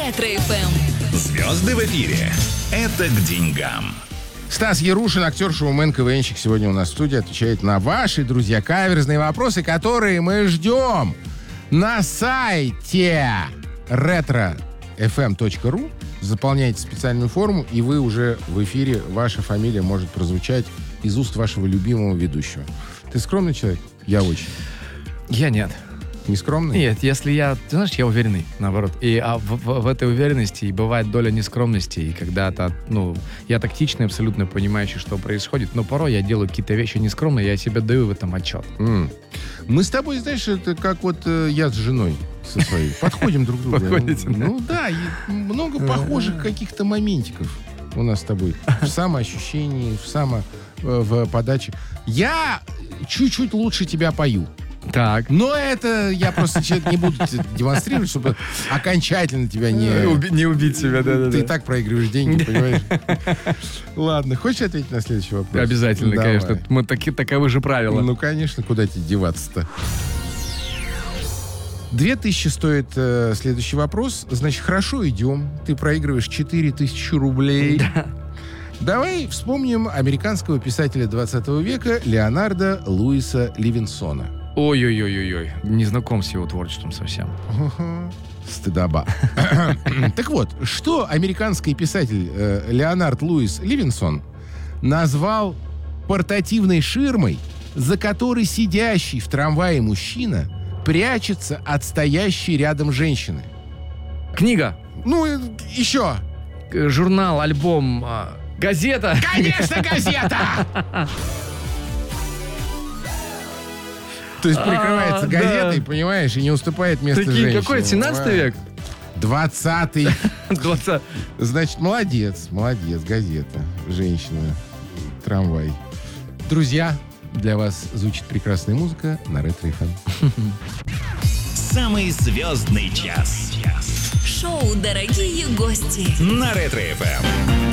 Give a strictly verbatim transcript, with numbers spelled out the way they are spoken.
Ретро-эф эм. Звезды в эфире. Это к деньгам. Стас Ярушин, актер, шоумен, КВНщик, сегодня у нас в студии отвечает на ваши, друзья, каверзные вопросы, которые мы ждем на сайте ретро эф эм точка ру. Заполняйте специальную форму, и вы уже в эфире, ваша фамилия может прозвучать из уст вашего любимого ведущего. Ты скромный человек? Я очень. Я нет. Не скромный? Нет, если я, ты знаешь, я уверенный, наоборот. И а в, в, в этой уверенности и бывает доля нескромности, и когда-то, ну, я тактичный, абсолютно понимающий, что происходит, но порой я делаю какие-то вещи нескромные, я себе даю в этом отчет. Mm. Мы с тобой, знаешь, это как вот э, я с женой со своей. Подходим друг к другу. Подходите, да? Ну да, и много похожих каких-то моментиков у нас с тобой. В самоощущении, в само... в подаче. Я чуть-чуть лучше тебя пою. Так. Но это я просто не буду демонстрировать, чтобы окончательно тебя не... Уби- не убить себя, да-да-да. Ты и так проигрываешь деньги, понимаешь? Ладно, хочешь ответить на следующий вопрос? Обязательно, Давай. конечно. Мы таки, таковы же правила. Ну, конечно, куда тебе деваться-то? Две тысячи стоит э, следующий вопрос. Значит, хорошо, идем. Ты проигрываешь четыре тысячи рублей. Да. Давай вспомним американского писателя двадцатого века Леонардо Луиса Ливинсона. Ой-ой-ой-ой-ой. Не знаком с его творчеством совсем. Стыдоба. Так вот, что американский писатель э, Леонард Луис Ливинсон назвал портативной ширмой, за которой сидящий в трамвае мужчина прячется от стоящей рядом женщины? Книга. Ну, э, еще. Э, Журнал, альбом, а, газета. Конечно, газета! То есть прикрывается А, газетой, да. понимаешь, и не уступает место Такие, женщине. какой, семнадцатый век? Двадцатый. двадцатый. Значит, молодец, молодец, газета, женщина, трамвай. Друзья, для вас звучит прекрасная музыка на Ретро-эф эм. Самый звездный час. Шоу «Дорогие гости». На Ретро-эф эм.